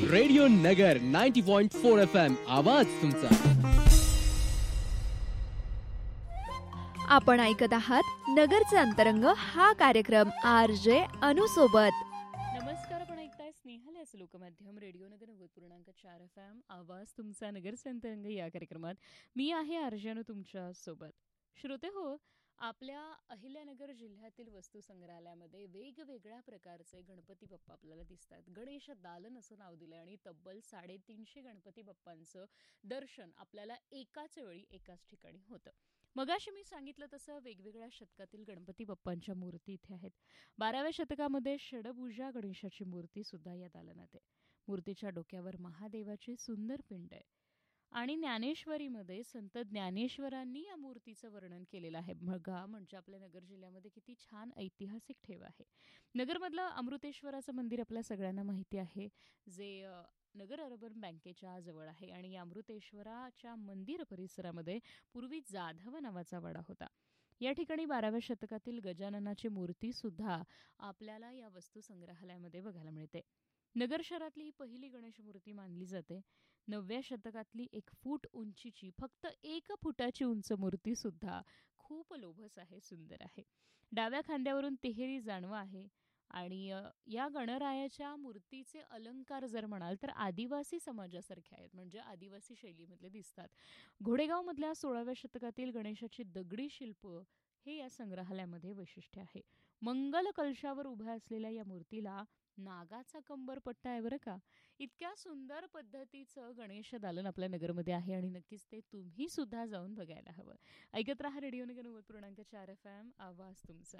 Radio नगर 90.4 FM आवाज तुमचा. आपण ऐकत आहात नगरचे अंतरंग हा कार्यक्रम RJ अनु सोबत. नमस्कार, आपण ऐकताय स्नेहलयाचं लोकमाध्यम रेडिओ नगर 90.4 FM आवाज तुमचा. नगरचे अंतरंग या कार्यक्रमात मी आहे RJ अनु तुमच्या सोबत. श्रोते हो, आपल्या अहिल्यानगर जिल्ह्यातील वस्तू संग्रहालयामध्ये वेगवेगळ्या प्रकारचे गणपती बाप्पा आपल्याला दिसतात. गणेश दालन असं नाव दिलं आणि तब्बल 350 गणपती बाप्पांचं दर्शन आपल्याला एकाच वेळी एकाच ठिकाणी होतं. मगाशी मी सांगितलं तसं वेगवेगळ्या शतकातील गणपती बाप्पांच्या मूर्ती इथे आहेत. 12व्या शतकामध्ये षडभुजा गणेशाची मूर्ती सुद्धा या दालनात आहे. मूर्तीच्या डोक्यावर महादेवाची सुंदर पिंड आहे आणि ज्ञानेश्वरीमध्ये संत ज्ञानेश्वरांनी या मूर्तीचं वर्णन केलेलं आहे. बघा, म्हणजे आपल्या नगर जिल्ह्यामध्ये किती छान ऐतिहासिक ठेवा आहे. नगरमधलं अमृतेश्वराचं मंदिर आपल्या सगळ्यांना माहिती आहे, जे नगर अर्बन बँकेच्या जवळ आहे. आणि या अमृतेश्वराच्या मंदिर परिसरामध्ये पूर्वी जाधव नावाचा वाडा होता. या ठिकाणी 12व्या शतकातील गजाननाची मूर्ती सुद्धा आपल्याला या वस्तू संग्रहालयामध्ये बघायला मिळते. नगर शहरातली ही पहिली गणेश मूर्ती मानली जाते. 9व्या शतकातली 1 फूट उंचीची, फक्त 1 फुटाची उंच मूर्ती सुद्धा खूप लोभस आहे, सुंदर आहे. डाव्या खांद्यावरून तिहेरी जाणवं आहे. आणि या गणरायाच्या मूर्तीचे अलंकार जर म्हणाल तर आदिवासी समाजासारखे आहेत, म्हणजे आदिवासी शैलीमधले दिसतात. घोडेगावमधल्या 16व्या शतकातील गणेशाची दगडी शिल्प हे या संग्रहालयामध्ये वैशिष्ट्य आहे. मंगल कलशावर उभ्या असलेल्या या मूर्तीला नागाचा कंबरपट्टा आहे बरं का. इतक्या सुंदर पद्धतीचं गणेश दालन आपल्या नगरमध्ये आहे आणि नक्कीच ते तुम्ही सुद्धा जाऊन बघायला हवं. ऐकत राहा रेडिओ नगर 90.4 FM आवाज तुमचा.